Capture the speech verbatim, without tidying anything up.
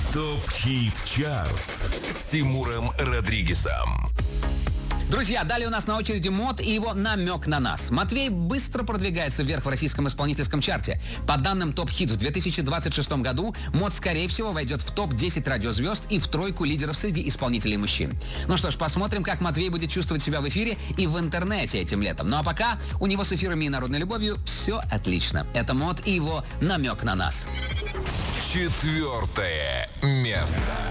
ТОП-хит чарт с Тимуром Родригезом. Друзья, далее у нас на очереди Мот и его «Намек на нас». Матвей быстро продвигается вверх в российском исполнительском чарте. По данным ТОП-хит в две тысячи двадцать шестом году Мот, скорее всего, войдет в топ десять радиозвезд и в тройку лидеров среди исполнителей мужчин. Ну что ж, посмотрим, как Матвей будет чувствовать себя в эфире и в интернете этим летом. Ну а пока у него с эфирами и народной любовью все отлично. Это Мот и его «Намек на нас». Четвертое место.